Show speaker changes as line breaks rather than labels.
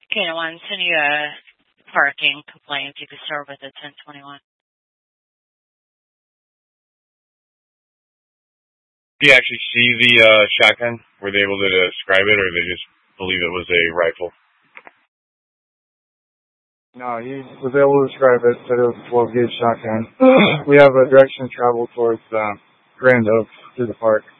Okay, I want to send you a parking complaint. You can start with a 1021.
Do you actually see the shotgun? Were they able to describe it, or they just believe it was a rifle?
No, he was able to describe it, said it was a 12 gauge shotgun. We have a direction to travel towards Grand Oaks through the park.